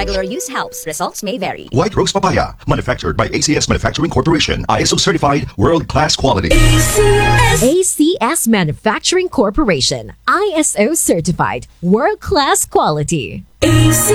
Regular use helps. Results may vary. White Rose Papaya, manufactured by ACS Manufacturing Corporation. ISO certified, world-class quality. ACS Manufacturing Corporation. ISO certified, world-class quality. ACS.